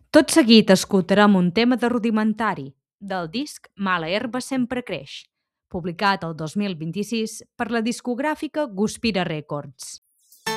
Tot seguit escoltarem un tema de Rudimentari, del disc Mala herba sempre creix, publicat el 2026 per la discogràfica Guspira Records.